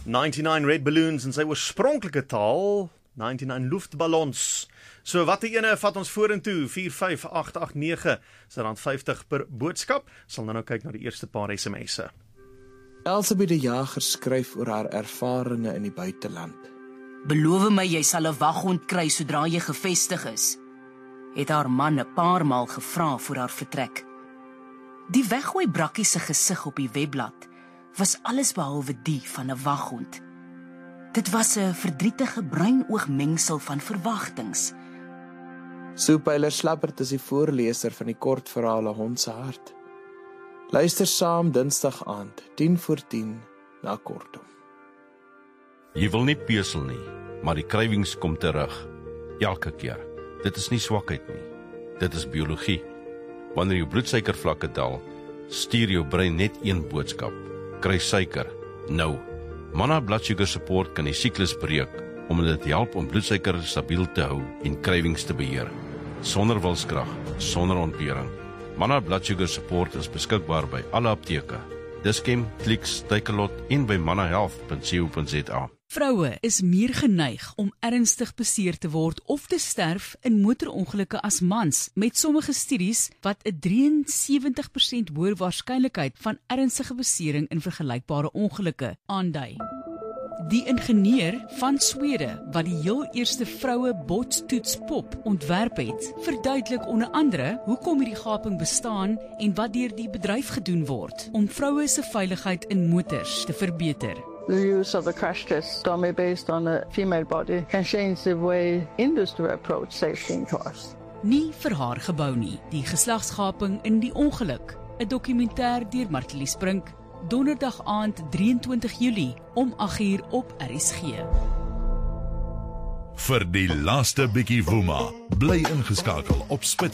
99 Red Balloons in sy oorspronklike taal, 99 Luftballons. So wat die ene vat ons vorentoe, 45889, is R50 per boodskap. Sal nou kyk na die eerste paar SMS'e. Elsabie de Jager skryf oor haar ervarings in die buiteland. Beloof my jy sal 'n waghond kry sodra jy gevestig is, het haar man 'n paar maal gevra voor haar vertrek. Die weggooi brakkie se gesig op die webblad was alles behalwe die van 'n waghond. Dit was 'n verdrietige bruinoogmengsel van verwagtings. Soepyler Slappert is die voorleser van die kortverhale Hond se hart. Luister saam Dinsdag aand, 10:10 na Kortom. Jy wil nie pesel nie, maar die krywings kom terug. Elke keer. Dit is nie swakheid nie. Dit is biologie. Wanneer jou bloedsuikervlakke daal, stuur jou brein net een boodskap. Kry suiker, nou. Manna Blood Sugar Support kan die siklus breek, omdat dit help om bloedsuiker stabiel te hou en krywings te beheer. Sonder wilskrag, sonder ontbering. Manna Blood Sugar Support is beskikbaar by alle apteke. Dis-Chem, Clicks, Takealot en by mannahealth.co.za. Vroue is meer geneig om ernstig beseer te word of te sterf in motorongelukke as mans, met sommige studies wat 'n 73% hoër waarskynlikheid van ernstige besering in vergelykbare ongelukke aandui. Die ingenieur van Swede, wat die heel eerste vroue botstoetspop ontwerp het, verduidelik onder andere hoekom hierdie gaping bestaan en wat deur die bedryf gedoen word om vroue se veiligheid in motors te verbeter. The use of the crash test dummy based on a female body can change the way industry approach safety in cars. Nie vir haar gebou nie, die geslagsgaping in die ongeluk, 'n dokumentêr deur Martie Sprink, donderdag aand 23 Julie om 8:00 op RSG. Vir die laaste bietjie woema, bly ingeskakel op Spits